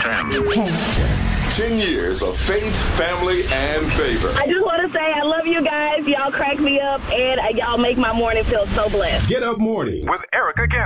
10 years of faith, family, and favor. I just want to say I love you guys. Y'all crack me up, and y'all make my morning feel so blessed. Get Up Mornings with Erica Gale.